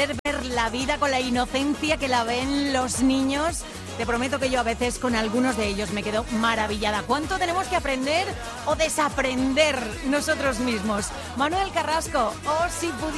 poder ver la vida con la inocencia que la ven los niños. Te prometo que yo a veces con algunos de ellos me quedo maravillada. ¿Cuánto tenemos que aprender o desaprender nosotros mismos? Manuel Carrasco, si pudiera